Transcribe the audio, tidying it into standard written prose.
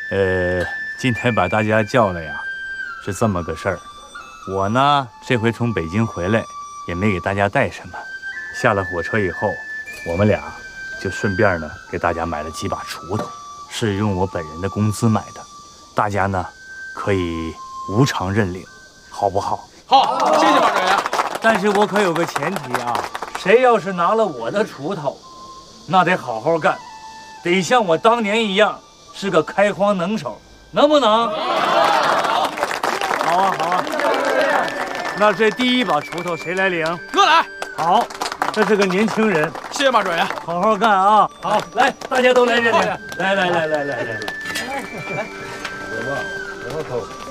今天把大家叫来呀，是这么个事儿。我呢，这回从北京回来，也没给大家带什么。下了火车以后，我们俩就顺便呢给大家买了几把锄头，是用我本人的工资买的。大家呢可以无偿认领，好不好？ 好，谢谢马主任。 但是我可有个前提啊，谁要是拿了我的锄头，那得好好干，得像我当年一样是个开荒能手，能不能？好啊，好啊。那这第一把锄头谁来领？ 哥来。 好，这是个年轻人。 谢谢马主任。 好好干啊！好，来，大家都来认领。来，走吧，然后